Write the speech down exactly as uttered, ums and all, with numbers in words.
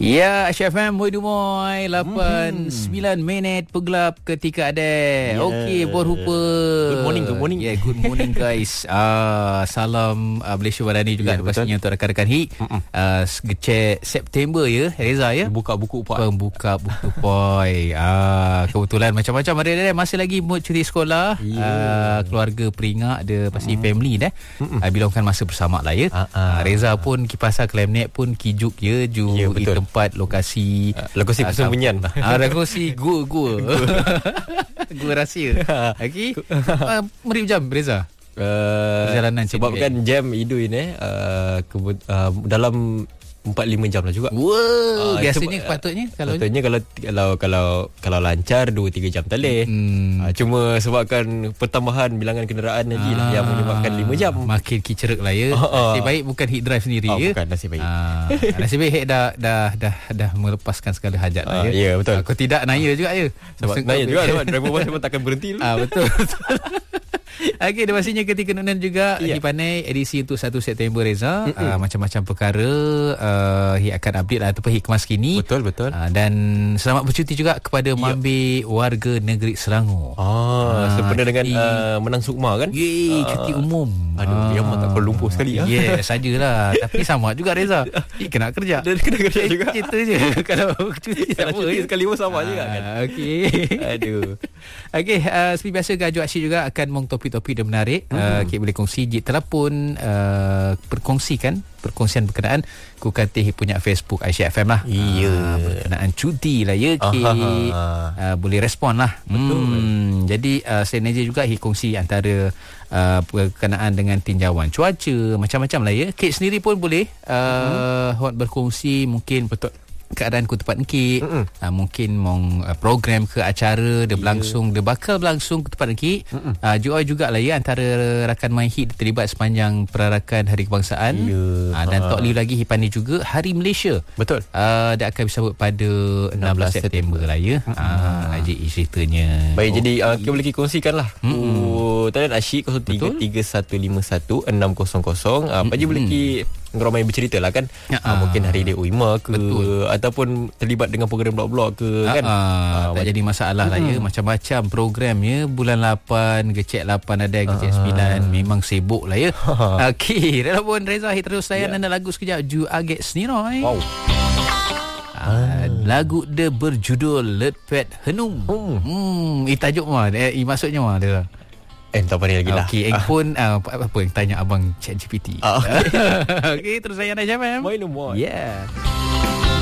Ya, Aisyah F M, Moy Dumoy, lapan sembilan minit pegelap ketika ada. Yeah. Okey, berrupa. Good morning, good morning. Ya, yeah, good morning guys. Ah, salam uh, Malaysia Madani juga yeah, pastinya untuk rakan-rakan H I K. Uh, Ngecek September ya, Reza ya. Buka buku Pak. Pembuka buku Poi. Ah, kebetulan macam-macam ada masih lagi mood cuti sekolah. Yeah. Uh, keluarga peringat dia pasti mm. family dah. Uh, bilangkan masa bersama lah ya. Uh, uh. Uh, Reza pun kipasal Kelemnet pun kijuk ya ju yeah, di tempat lokasi uh, lokasi persembunyian. Ah, lokasi gua-gua. Gua rahsia. Okey. Uh, Meri jam Reza. Uh, perjalanan sebabkan jam Iduin eh uh, kebut, uh, dalam empat lima jam lah juga. Wow, uh, biasanya cuma, patutnya kalau patutnya kalau kalau kalau kalau lancar dua tiga jam tak leh. Hmm. Uh, cuma sebabkan pertambahan bilangan kenderaan lagi ah, lah yang menyebabkan lima jam. Makin kicerek lah ya. Uh, uh. Nasib baik bukan Hit Drive sendiri uh, ya. Bukan, nasib baik. Uh, nasib baik Hit dah dah dah dah melepaskan segala hajat lah uh, ya. Ya yeah, betul. Uh, kau tidak naya juga ya. Sebab naya juga sebab driver bus memang takkan berhenti lu. Ah uh, betul. Okey, dah pastinya ketika nunan juga yeah. Di Panai edisi untuk satu September Reza. Uh, macam-macam perkara uh, Hik akan update lah ataupun Hik kemas kini. Betul betul. Uh, dan selamat bercuti juga kepada yeah. Mambi warga negeri Selangor. Ah, uh, sempena dengan uh, menang sukma kan? Ye, cuti uh, umum. Aduh, uh, yang tak perlu lumpur sekali ya. Ya, yeah, sajalah. Tapi sama juga Reza. Hik kena kerja. Dia kena kerja juga. Cerita je kalau cuti sama cuti sekali pun sama uh, juga kan. Okey. Aduh. Okey, uh, seperti biasa Gaju Asyik juga akan mong topik-topik dan menarik. Hmm. Uh, Kik boleh kongsi je telefon uh, berkongsikan perkongsian berkenaan ku katih punya Facebook Aisyah F M lah. Iya. Uh, berkenaan cuti lah ya Kik. Uh, boleh respon lah. Betul. Hmm, jadi uh, saya naja juga Kik kongsi antara uh, berkenaan dengan tinjauan cuaca macam-macam lah ya. Kik sendiri pun boleh uh, hmm. berkongsi mungkin betul keadaan ku tempat Nkik uh, mungkin mong uh, program ke acara dia berlangsung yeah. dia bakal berlangsung ke tempat Nkik uh, juga juga lah ya antara rakan My Hit terlibat sepanjang perarakan Hari Kebangsaan yeah. uh, dan uh. Tok Liu lagi Hipani juga Hari Malaysia betul uh, dia akan disambut pada enam belas September lah ya uh, aja ceritanya baik. Oh. Jadi uh, kita boleh kongsikan lah uh, talian Asyik kosong tiga tiga satu lima satu enam kosong kosong uh, Pak Haji boleh ki ngeramai bercerita lah kan ya, uh, mungkin hari dia Uima ke betul. Ataupun terlibat dengan program blog-blog ke uh, kan uh, uh, tak jadi masalah uh, lah ya macam-macam program ya bulan lapan Gecek lapan ada Gecek uh, sembilan memang sibuk lah ya uh, okey walaupun Reza Hit terus layan yeah. Anda lagu sekejap Ju Agak Sniroy wow. Uh, lagu dia berjudul Let Pet Henum hmm. hmm, eh tajuk mah eh, maksudnya mah dia Eh, tak apa lagi lah. Okey, Eng pun uh, apa yang tanya abang ChatGPT. Ah, okay. Okey, terus saya nak jawab. Moy no more. Yeah.